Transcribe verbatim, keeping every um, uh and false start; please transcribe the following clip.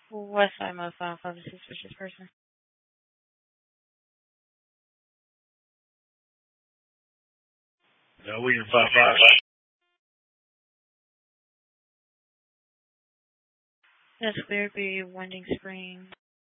West side most off of a suspicious person. No, we in five five. That's clear. Be Winding Spring.